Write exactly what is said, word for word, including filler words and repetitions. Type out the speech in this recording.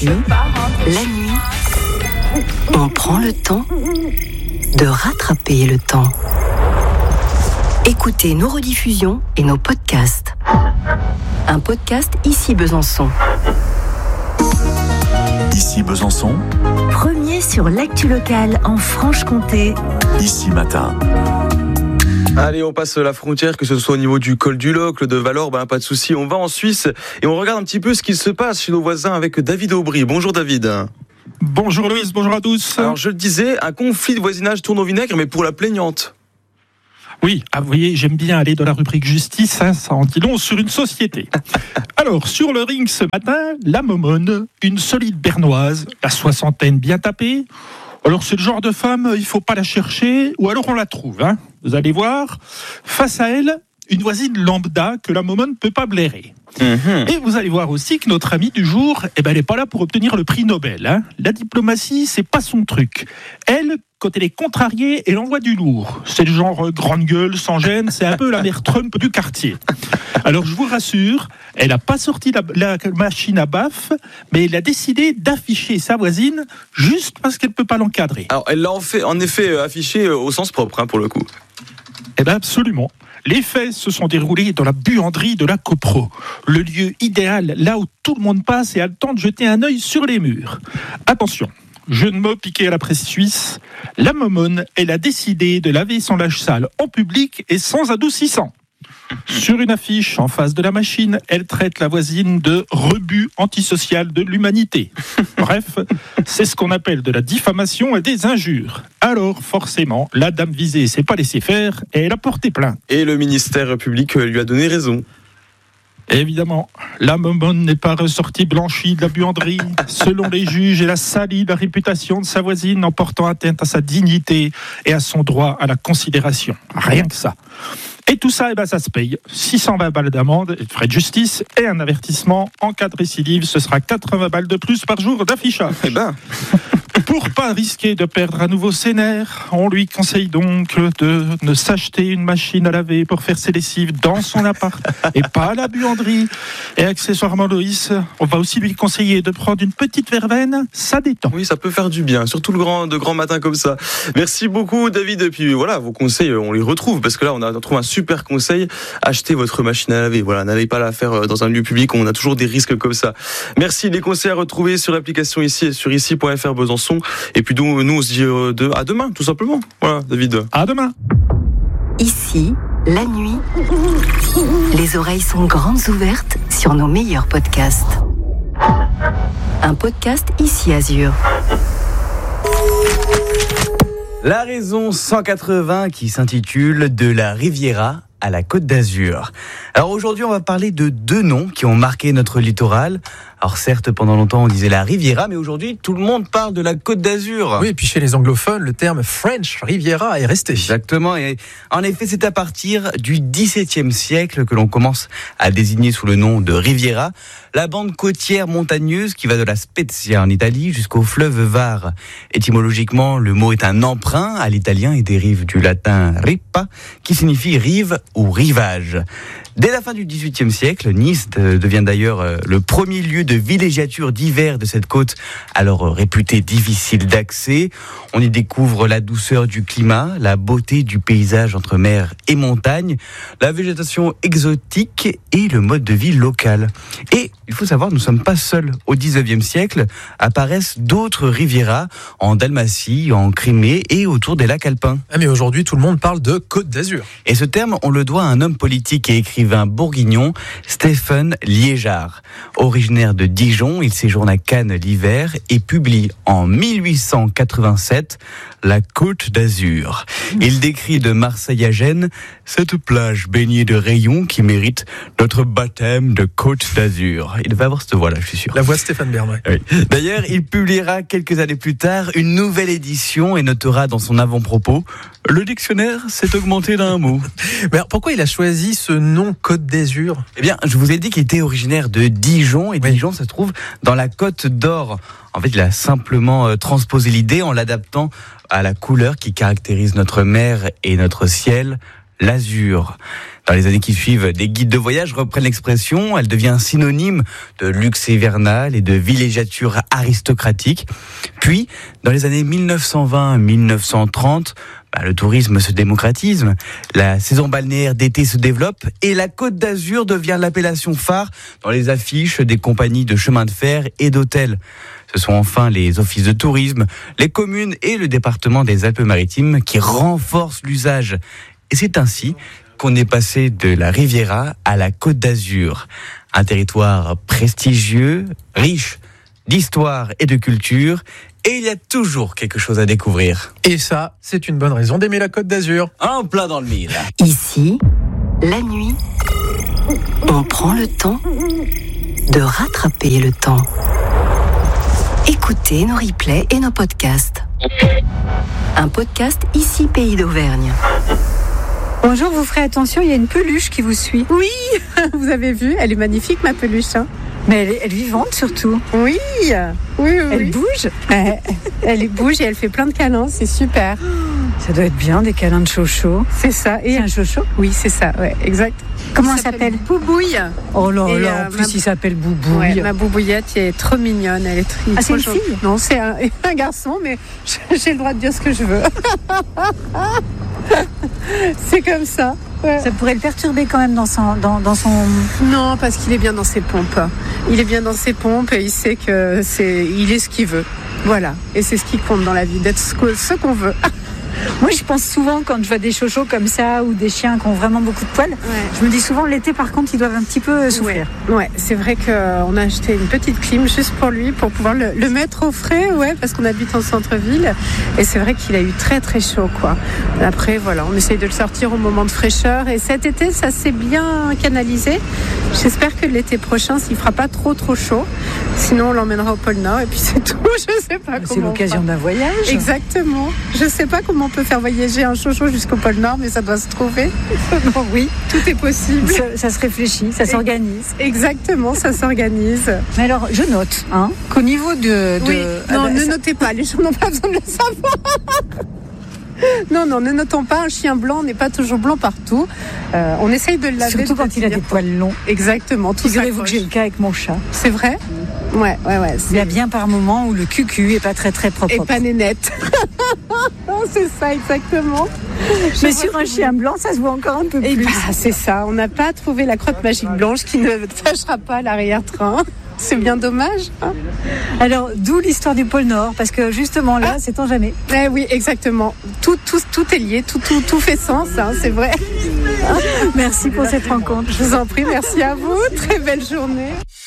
Ici, la nuit, on prend le temps de rattraper le temps. Écoutez nos rediffusions et nos podcasts. Un podcast Ici Besançon. Ici Besançon. Premier sur l'actu locale en Franche-Comté. Ici Matin. Allez, on passe la frontière, que ce soit au niveau du col du Locle, de Valorbe, ben, pas de souci. On va en Suisse et on regarde un petit peu ce qui se passe chez nos voisins avec David Aubry. Bonjour David. Bonjour Louise, bonjour à tous. Alors je le disais, un conflit de voisinage tourne au vinaigre, mais pour la plaignante. Oui, ah, vous voyez, j'aime bien aller dans la rubrique justice, hein, ça en dit long sur une société. Alors, sur le ring ce matin, la momone, une solide bernoise, la soixantaine bien tapée. Alors, c'est le genre de femme, il ne faut pas la chercher, ou alors on la trouve. Hein. Vous allez voir, face à elle, une voisine lambda que la momone ne peut pas blairer. Mmh. Et vous allez voir aussi que notre amie du jour, eh ben, elle n'est pas là pour obtenir le prix Nobel. Hein. La diplomatie, c'est pas son truc. Elle, quand elle est contrariée, elle envoie du lourd. C'est le genre euh, grande gueule, sans gêne, c'est un peu la mère Trump du quartier. Alors je vous rassure, elle n'a pas sorti la, la machine à baffe, mais elle a décidé d'afficher sa voisine juste parce qu'elle ne peut pas l'encadrer. Alors elle l'a en, fait, en effet affiché au sens propre, hein, pour le coup. Eh bien absolument. Les faits se sont déroulés dans la buanderie de la Copro, le lieu idéal, là où tout le monde passe et a le temps de jeter un œil sur les murs. Attention, jeu de mots piqué à la presse suisse, la momone, elle a décidé de laver son linge sale en public et sans adoucissant. Sur une affiche en face de la machine, elle traite la voisine de rebut antisocial de l'humanité. Bref, c'est ce qu'on appelle de la diffamation et des injures. Alors, forcément, la dame visée s'est pas laissée faire et elle a porté plainte. Et le ministère public lui a donné raison. Évidemment, la momone n'est pas ressortie blanchie de la buanderie. Selon les juges, elle a sali la réputation de sa voisine en portant atteinte à sa dignité et à son droit à la considération. Rien que ça. Et tout ça, eh ben, ça se paye. six cent vingt balles d'amende, de frais de justice et un avertissement. En cas de récidive, ce sera quatre-vingts balles de plus par jour d'affichage. Eh ben. Pour pas risquer de perdre à nouveau ses nerfs, on lui conseille donc de ne s'acheter une machine à laver pour faire ses lessives dans son appart et pas à la buanderie. Et accessoirement, Loïs, on va aussi lui conseiller de prendre une petite verveine, ça détend. Oui, ça peut faire du bien, surtout le grand, de grands matins comme ça. Merci beaucoup David, et puis voilà, vos conseils, on les retrouve, parce que là, on a trouvé un super conseil, achetez votre machine à laver. Voilà, n'allez pas la faire dans un lieu public, on a toujours des risques comme ça. Merci, les conseils à retrouver sur l'application ici et sur ici point f r Besançon. Et puis nous, nous on se dit euh, de, à demain, tout simplement. Voilà, David. À demain. Ici, la nuit, les oreilles sont grandes ouvertes sur nos meilleurs podcasts. Un podcast Ici Azur. La raison cent quatre-vingts qui s'intitule De la Riviera à la Côte d'Azur. Alors aujourd'hui, on va parler de deux noms qui ont marqué notre littoral. Alors certes, pendant longtemps, on disait la Riviera, mais aujourd'hui, tout le monde parle de la Côte d'Azur. Oui, et puis chez les anglophones, le terme French Riviera est resté. Exactement, et en effet, c'est à partir du dix-septième siècle que l'on commence à désigner sous le nom de Riviera la bande côtière montagneuse qui va de la Spezia en Italie jusqu'au fleuve Var. Étymologiquement, le mot est un emprunt à l'italien et dérive du latin ripa, qui signifie rive ou rivage. Dès la fin du dix-huitième siècle, Nice devient d'ailleurs le premier lieu de villégiature d'hiver de cette côte, alors réputée difficile d'accès. On y découvre la douceur du climat, la beauté du paysage entre mer et montagne, la végétation exotique et le mode de vie local. Et il faut savoir, nous ne sommes pas seuls. Au dix-neuvième siècle apparaissent d'autres rivieras en Dalmatie, en Crimée et autour des lacs alpins. Ah mais aujourd'hui, tout le monde parle de Côte d'Azur. Et ce terme, on le doit à un homme politique et écrivain bourguignon, Stephen Liégeard. Originaire de Dijon, il séjourne à Cannes l'hiver et publie en mille huit cent quatre-vingt-sept La Côte d'Azur. Il décrit de Marseille à Gênes cette plage baignée de rayons qui mérite notre baptême de Côte d'Azur. Il devait avoir cette voix-là, je suis sûr. La voix de Stéphane Bern, ouais. Oui. D'ailleurs, il publiera quelques années plus tard une nouvelle édition et notera dans son avant-propos « Le dictionnaire s'est augmenté d'un mot ». Mais alors, pourquoi il a choisi ce nom Côte d'Azur ? Eh bien, je vous ai dit qu'il était originaire de Dijon, et oui. Dijon se trouve dans la Côte d'Or. En fait, il a simplement euh, transposé l'idée en l'adaptant à la couleur qui caractérise notre mer et notre ciel, l'azur. Dans les années qui suivent, des guides de voyage reprennent l'expression. Elle devient synonyme de luxe hivernal et de villégiature aristocratique. Puis, dans les années mille neuf cent vingt à mille neuf cent trente, bah, le tourisme se démocratise. La saison balnéaire d'été se développe et la Côte d'Azur devient l'appellation phare dans les affiches des compagnies de chemin de fer et d'hôtels. Ce sont enfin les offices de tourisme, les communes et le département des Alpes-Maritimes qui renforcent l'usage. Et c'est ainsi qu'on est passé de la Riviera à la Côte d'Azur. Un territoire prestigieux, riche d'histoire et de culture. Et il y a toujours quelque chose à découvrir. Et ça, c'est une bonne raison d'aimer la Côte d'Azur. En plein dans le mille. Ici, la nuit, on prend le temps de rattraper le temps. Écoutez nos replays et nos podcasts. Un podcast Ici Pays d'Auvergne. Bonjour, vous ferez attention, il y a une peluche qui vous suit. Oui, vous avez vu, elle est magnifique ma peluche. Hein. Mais elle est, elle est vivante surtout. Oui, oui, oui. Elle oui. bouge. Elle, elle bouge et elle fait plein de câlins, c'est super. Ça doit être bien, des câlins de chocho. C'est ça. Et c'est un chocho ? Oui, c'est ça, ouais, exact. Comment elle s'appelle ? Boubouille. Oh là et là, euh, en plus ma... il s'appelle Boubouille. Ouais, ma boubouillette elle est trop mignonne, elle est très. Ah, c'est une trop... fille ? Non, c'est un, un garçon, mais j'ai le droit de dire ce que je veux. C'est comme ça. Ouais. Ça pourrait le perturber quand même dans son, dans, dans son... Non, parce qu'il est bien dans ses pompes. Il est bien dans ses pompes et il sait que c'est, il est ce qu'il veut. Voilà. Et c'est ce qui compte dans la vie, d'être ce, que, ce qu'on veut. Moi, je pense souvent quand je vois des chochos comme ça ou des chiens qui ont vraiment beaucoup de poils, ouais. Je me dis souvent l'été, par contre, ils doivent un petit peu souffrir. Ouais, ouais. C'est vrai qu'on a acheté une petite clim juste pour lui, pour pouvoir le, le mettre au frais, ouais, parce qu'on habite en centre-ville. Et c'est vrai qu'il a eu très très chaud, quoi. Après, voilà, on essaye de le sortir au moment de fraîcheur. Et cet été, ça s'est bien canalisé. J'espère que l'été prochain, s'il fera pas trop trop chaud, sinon on l'emmènera au pôle Nord et puis c'est tout. Je sais pas c'est comment. C'est l'occasion d'un voyage. Exactement. Je sais pas comment on peut faire voyager un chocho jusqu'au pôle Nord, mais ça doit se trouver. Non, oui, tout est possible. Ça, ça se réfléchit, ça s'organise. Exactement, ça s'organise. Mais alors, je note hein, qu'au niveau de... de oui. Non, ah bah, ne ça... notez pas, les gens n'ont pas besoin de le savoir. Non, non, ne notons pas, un chien blanc n'est pas toujours blanc partout. Euh, on essaye de le laver. Surtout quand il a des poils longs. Exactement. Figurez-vous que j'ai le cas avec mon chat. C'est vrai ? Ouais, ouais, ouais. C'est... Il y a bien par moments où le cucu est pas très très propre. Et pas nénette. C'est ça, exactement. Mais je sur un chien blanc, ça se voit encore un peu plus. Et bah, c'est ça. On n'a pas trouvé la crotte magique blanche qui ne tâchera pas à l'arrière-train. C'est bien dommage. Hein. Alors, d'où l'histoire du pôle Nord, parce que justement là, ah. sait-on jamais. Eh oui, exactement. Tout, tout, tout est lié, tout, tout, tout fait sens, hein, c'est vrai. Merci pour cette rencontre. Je vous en prie, merci à vous. Très belle journée.